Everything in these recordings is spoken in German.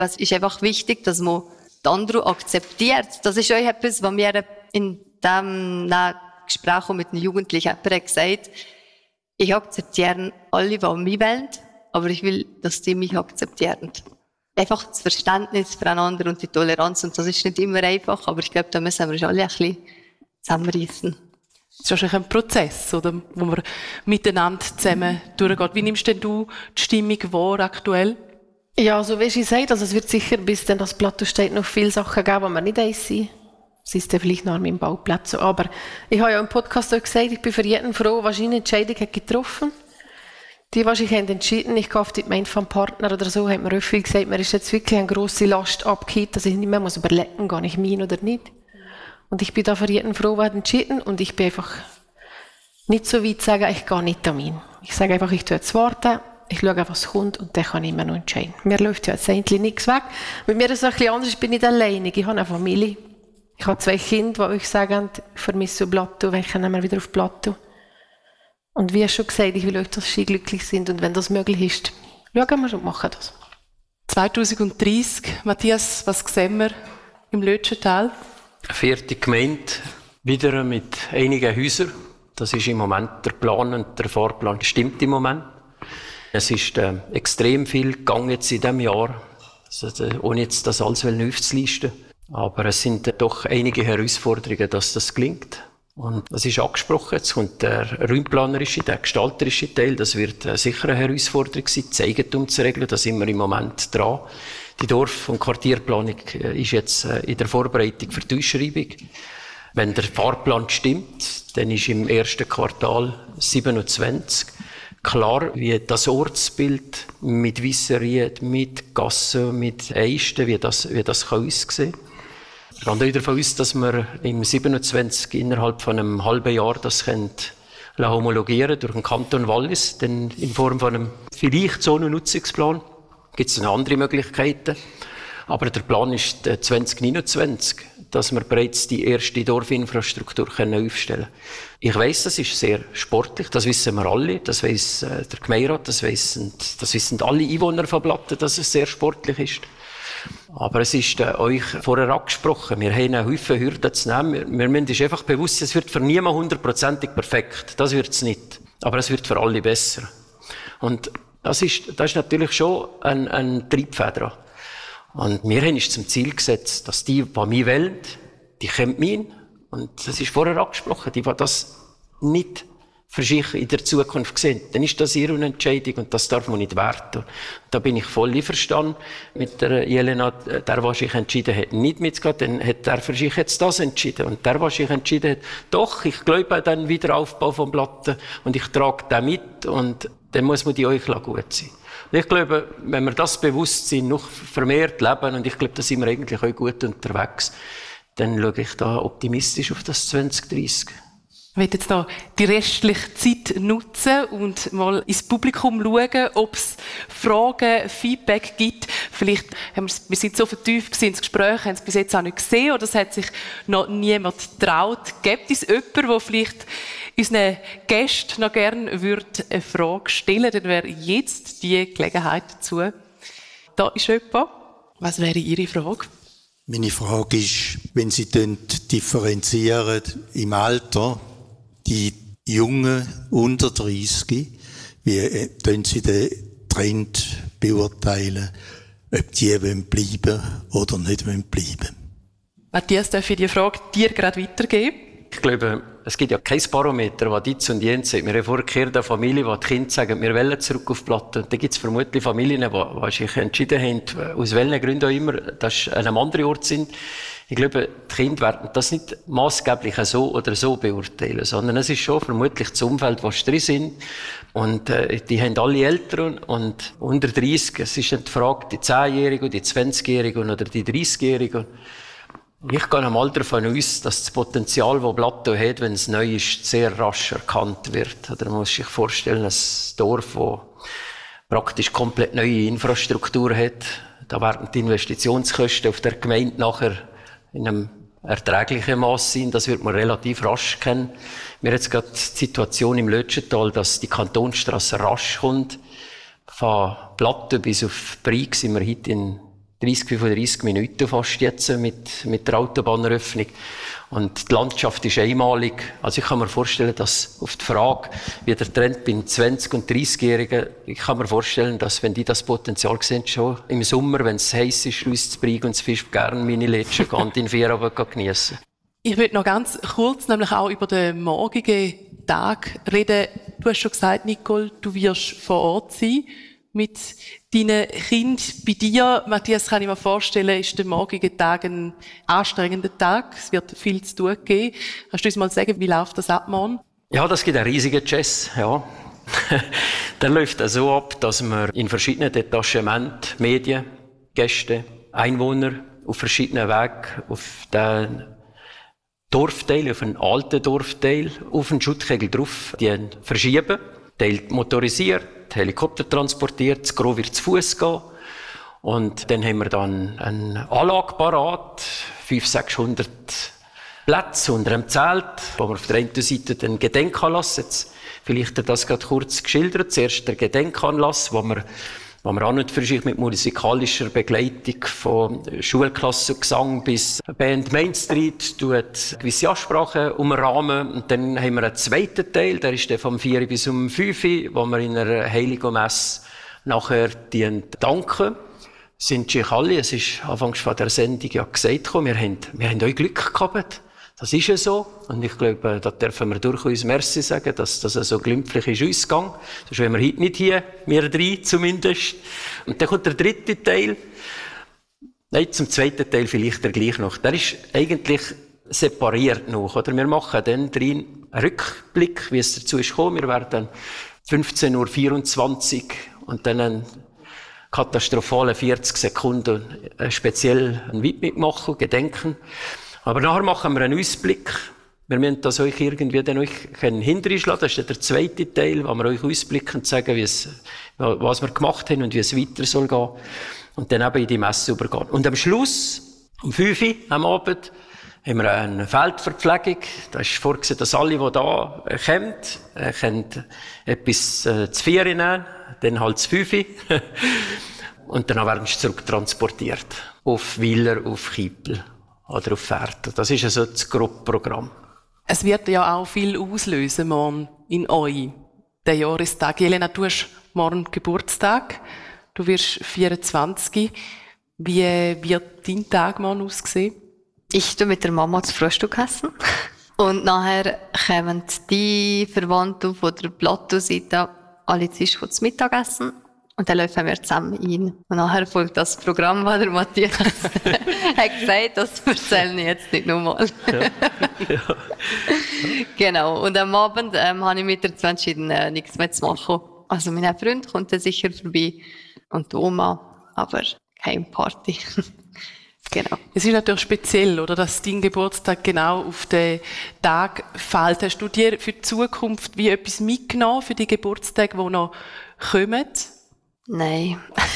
Es ist einfach wichtig, dass man die anderen akzeptiert. Das ist auch etwas, was mir in dem Gespräch mit den Jugendlichen gesagt hat. Ich akzeptiere alle, die mich wollen, aber ich will, dass die mich akzeptieren. Einfach das Verständnis füreinander und die Toleranz. Und das ist nicht immer einfach, aber ich glaube, da müssen wir uns alle ein bisschen zusammenreissen. Das ist wahrscheinlich ein Prozess, oder, wo man miteinander zusammen durchgeht. Wie nimmst denn du die Stimmung wahr aktuell? Ja, so wie ich gesagt, also es wird sicher, bis dann das Plateau steht, noch viele Sachen geben, die wir nicht eins sind. Es ist dann vielleicht noch an meinem Bauplatz so. Aber ich habe ja im Podcast auch gesagt, ich bin für jeden froh, was eine Entscheidung hat getroffen. Die wahrscheinlich haben entschieden, ich gehe auf die Gemeinde vom Partner oder so, hat mir auch viel gesagt, mir ist jetzt wirklich eine grosse Last abgehakt, dass ich nicht mehr muss überlegen, gehe ich mein oder nicht. Und ich bin da für jeden froh, wer hat entschieden, und ich bin einfach nicht so weit zu sagen, ich gehe nicht an mein. Ich sage einfach, ich tue jetzt warten, ich schaue, was kommt, und dann kann ich mir noch entscheiden. Mir läuft ja jetzt eigentlich nichts weg. Mit mir ist es ein bisschen anders, ich bin nicht alleinig, ich habe eine Familie. Ich habe 2 Kinder, die euch sagen, ich vermisse Plateau, wenn können wir wieder auf Plateau. Und wie schon gesagt, ich will euch, dass Sie glücklich sind, und wenn das möglich ist, schauen wir und machen das. 2030, Matthias, was sehen wir im Lötschental? Eine 4. Gemeinde, wieder mit einigen Häusern. Das ist im Moment der Plan, und der Fahrplan stimmt im Moment. Es ist extrem viel gegangen jetzt in diesem Jahr, also, ohne jetzt das alles aufzulisten. Aber es sind doch einige Herausforderungen, dass das gelingt. Und das ist angesprochen, jetzt kommt der räumplanerische, der gestalterische Teil, das wird sicher eine Herausforderung sein, das Eigentum zu regeln, da sind wir im Moment dran. Die Dorf- und Quartierplanung ist jetzt in der Vorbereitung für die Ausschreibung. Wenn der Fahrplan stimmt, dann ist im ersten Quartal 27 klar, wie das Ortsbild mit Wisserien, mit Gassen, mit Eisten, wie das kann aussehen. Ich gehe auch davon aus, dass wir im 27 innerhalb von einem halben Jahr das homologieren durch den Kanton Wallis, dann in Form von einem vielleicht Zonennutzungsplan. Gibt es noch andere Möglichkeiten. Aber der Plan ist 2029, dass wir bereits die erste Dorfinfrastruktur aufstellen können. Ich weiss, das ist sehr sportlich, das wissen wir alle, das weiss der Gemeinderat, das wissen alle Einwohner von Blatten, dass es sehr sportlich ist. Aber es ist euch vorher angesprochen, wir haben einen Haufen Hürden zu nehmen. Wir müssen uns einfach bewusst sein, es wird für niemanden 100% perfekt. Das wird es nicht. Aber es wird für alle besser. Und das ist natürlich schon ein Triebfeder. Und wir haben uns zum Ziel gesetzt, dass die mich wählen, die kommen mich. Und das ist vorher angesprochen, die das nicht für sich in der Zukunft sehen, dann ist das ihre Entscheidung, und das darf man nicht werten. Da bin ich voll einverstanden mit der Jelena, der, was sich entschieden hat, nicht mitzugehen, dann hat er für sich jetzt das entschieden. Und der, was sich entschieden hat, doch, ich glaube an den Wiederaufbau von Platten, und ich trage den mit, und dann muss man die euch gut sein. Und ich glaube, wenn wir das Bewusstsein noch vermehrt leben, und ich glaube, da sind wir eigentlich auch gut unterwegs, dann schaue ich da optimistisch auf das 2030. Ich werde jetzt noch die restliche Zeit nutzen und mal ins Publikum schauen, ob es Fragen, Feedback gibt. Vielleicht wir sind so vertieft ins Gespräch, haben es bis jetzt auch nicht gesehen, oder es hat sich noch niemand getraut. Gibt es jemanden, der vielleicht unseren Gästen noch gerne eine Frage stellen würde, dann wäre jetzt die Gelegenheit dazu. Da ist jemand. Was wäre Ihre Frage? Meine Frage ist, wenn Sie differenzieren im Alter, die Jungen unter 30, wie tun Sie den Trend beurteilen, ob die bleiben oder nicht bleiben? Matthias, darf ich die Frage dir gerade weitergeben? Ich glaube, es gibt ja kein Barometer, das dies und jenes sagt. Wir haben vorher eine Familie, wo die Kinder sagen, wir wollen zurück auf Platten. Und dann gibt es vermutlich Familien, die sich entschieden haben, aus welchen Gründen auch immer, dass sie an einem anderen Ort sind. Ich glaube, die Kinder werden das nicht maßgeblich so oder so beurteilen, sondern es ist schon vermutlich das Umfeld, wo sie drin sind. Und die haben alle Eltern und unter 30. Es ist nicht die Frage, die 10-Jährigen, die 20-Jährigen oder die 30-Jährigen. Ich gehe einmal davon aus, dass das Potenzial, das Plateau hat, wenn es neu ist, sehr rasch erkannt wird. Oder man muss sich vorstellen, ein Dorf, das praktisch komplett neue Infrastruktur hat, da werden die Investitionskosten auf der Gemeinde nachher in einem erträglichen Maß sein. Das wird man relativ rasch kennen. Wir haben jetzt gerade die Situation im Lötschental, dass die Kantonsstrasse rasch kommt. Von Platten bis auf Brig sind wir heute in 35 Minuten fast jetzt mit der Autobahneröffnung. Und die Landschaft ist einmalig. Also ich kann mir vorstellen, dass auf die Frage, wie der Trend bei 20- und 30-Jährigen, ich kann mir vorstellen, dass wenn die das Potenzial sehen, schon im Sommer, wenn es heiß ist, Luisbrig und Fisch gerne meine Lädchen gehen und in Feierabend geniessen. Ich würde noch ganz kurz nämlich auch über den morgigen Tag reden. Du hast schon gesagt, Nicole, du wirst vor Ort sein mit deinen Kindern. Bei dir, Matthias, kann ich mir vorstellen, ist der morgige Tag ein anstrengender Tag. Es wird viel zu tun geben. Kannst du uns mal sagen, wie läuft das ab morgen? Ja, das gibt einen riesigen Jazz, ja. Der läuft so ab, dass wir in verschiedenen Detachements Medien, Gäste, Einwohner auf verschiedenen Wegen auf den Dorfteil, auf einen alten Dorfteil, auf einen Schuttkegel drauf, die verschieben, Teil motorisiert, Helikopter transportiert, das Gros wird zu Fuß gehen. Und dann haben wir dann eine Anlage parat, 500-600 Plätze unter einem Zelt, wo wir auf der einen Seite den Gedenkanlass, jetzt vielleicht das gerade kurz geschildert, zuerst der Gedenkanlass, wo wir an und für sich mit musikalischer Begleitung von Schulklasse und Gesang bis Band Main Street tut gewisse Ansprachen umrahmen. Und dann haben wir einen zweiten Teil, der ist der vom 4 bis um 5, wo wir in einer Heiligen Messe nachher danken. Sind sich alle, es ist anfangs von der Sendung ja gesagt worden, wir haben euch Glück gehabt. Das ist ja so. Und ich glaube, da dürfen wir durchaus Merci sagen, dass das so glimpflich ist ausgegangen. Sonst wären wir heute nicht hier, wir drei zumindest. Und dann kommt der dritte Teil. Nein, zum zweiten Teil vielleicht der gleich noch. Der ist eigentlich separiert noch, oder? Wir machen dann drin einen Rückblick, wie es dazu ist gekommen. Wir werden 15:24 Uhr und dann einen katastrophalen 40 Sekunden speziell ein Widmung machen, gedenken. Aber nachher machen wir einen Ausblick. Wir müssen das euch irgendwie dann euch hinterschlagen. Das ist der zweite Teil, wo wir euch ausblicken und sagen, was wir gemacht haben und wie es weiter soll gehen. Und dann eben in die Messe übergehen. Und am Schluss, um 5 Uhr am Abend, haben wir eine Feldverpflegung. Da ist vorgesehen, dass alle, die da kommen, können etwas zu 4 Uhr nehmen, dann halt zu 5 Uhr. Und dann werden sie zurücktransportiert. Auf Wieler, auf Kiepel. Oder auf Pferde. Das ist also das grobe Programm. Es wird ja auch viel auslösen morgen in euch, den Jahrestag. Jelena, du hast morgen Geburtstag. Du wirst 24. Wie wird dein Tag morgen aussehen? Ich tue mit der Mama zu Frühstück essen. Und nachher kommen die Verwandten von der Plateau-Seite alle zuerst zum Mittagessen. Und dann laufen wir zusammen ein. Und nachher folgt das Programm, was der Matthias hat gesagt, das erzähle ich jetzt nicht nochmal. Ja. Genau. Und am Abend habe ich mich dazu entschieden, nichts mehr zu machen. Also mein Freund kommt dann sicher vorbei und die Oma, aber keine Party. Genau. Es ist natürlich speziell, oder, dass dein Geburtstag genau auf den Tag fällt. Hast du dir für die Zukunft wie etwas mitgenommen für die Geburtstage, die noch kommen? Nein.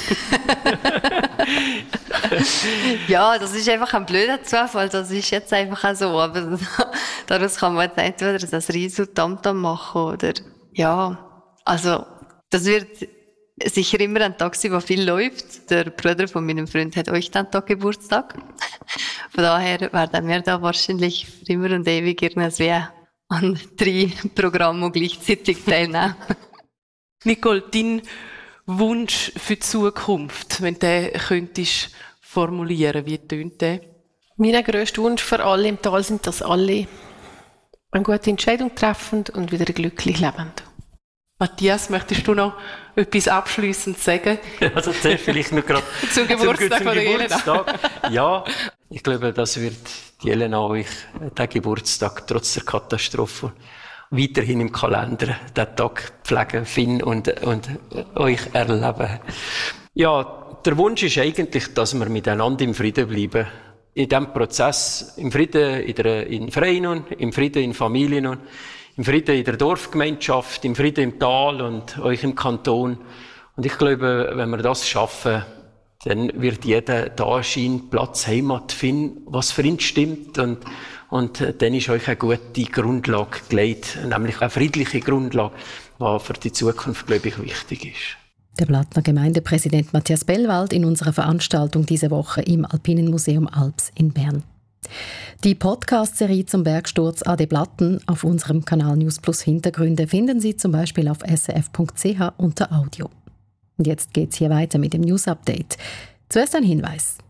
Ja, das ist einfach ein blöder Zufall, das ist jetzt einfach auch so, aber daraus kann man jetzt entweder das riesen Tamtam machen oder, ja, also, das wird sicher immer ein Tag sein, wo viel läuft. Der Bruder von meinem Freund hat euch dann Tag Geburtstag. Von daher werden wir da wahrscheinlich für immer und ewig irgendwie an 3 Programmen gleichzeitig teilnehmen. Nicole, dein Wunsch für die Zukunft, wenn du den könntest formulieren, wie tönt der? Mein grösster Wunsch für alle im Tal sind, dass alle eine gute Entscheidung treffen und wieder glücklich leben. Matthias, möchtest du noch etwas abschliessend sagen? Also zuerst vielleicht noch gerade zum Geburtstag von der Jelena. Ja, ich glaube, das wird die Jelena euch den Geburtstag trotz der Katastrophe weiterhin im Kalender den Tag pflegen, finden und euch erleben. Ja, der Wunsch ist eigentlich, dass wir miteinander im Frieden bleiben. In diesem Prozess, im Frieden in Vereinen, im Frieden in Familien und im Frieden in der Dorfgemeinschaft, im Frieden im Tal und euch im Kanton. Und ich glaube, wenn wir das schaffen, dann wird jeder da scheinen, Platz, Heimat finden, was für ihn stimmt. Und dann ist euch eine gute Grundlage gelegt, nämlich eine friedliche Grundlage, die für die Zukunft, glaube ich, wichtig ist. Der Blattner Gemeindepräsident Matthias Bellwald in unserer Veranstaltung diese Woche im Alpinen Museum Alps in Bern. Die Podcast-Serie zum Bergsturz AD Blatten auf unserem Kanal News Plus Hintergründe finden Sie zum Beispiel auf srf.ch unter Audio. Und jetzt geht's hier weiter mit dem News-Update. Zuerst ein Hinweis.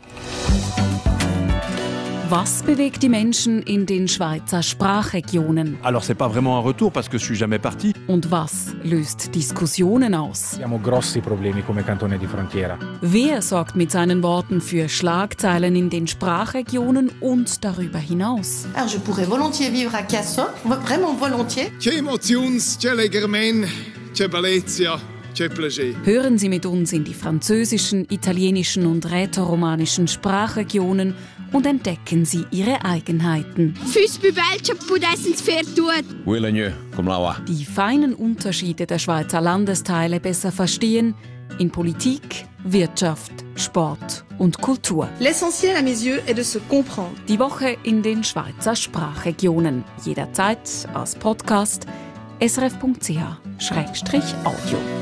Was bewegt die Menschen in den Schweizer Sprachregionen? Alors c'est pas vraiment un retour parce que je suis jamais parti. Und was löst Diskussionen aus? Abbiamo grossi problemi come cantone di frontiera. Wer sorgt mit seinen Worten für Schlagzeilen in den Sprachregionen und darüber hinaus? Alors je pourrais volontiers vivre à Casson, vraiment volontiers. C'è emotions, c'è legermen, c'è bellezza. Hören Sie mit uns in die französischen, italienischen und rätoromanischen Sprachregionen und entdecken Sie ihre Eigenheiten. Die feinen Unterschiede der Schweizer Landesteile besser verstehen in Politik, Wirtschaft, Sport und Kultur. L'essentiel à mes yeux est de se comprendre. Die Woche in den Schweizer Sprachregionen. Jederzeit als Podcast srf.ch/audio.